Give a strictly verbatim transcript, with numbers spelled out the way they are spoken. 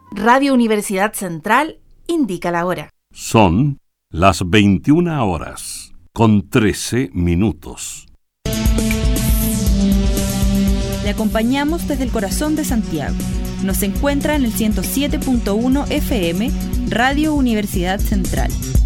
Radio Universidad Central indica la hora. Son las veintiuna horas con trece minutos. Le acompañamos desde el corazón de Santiago. Nos encuentra en el ciento siete punto uno F M, Radio Universidad Central.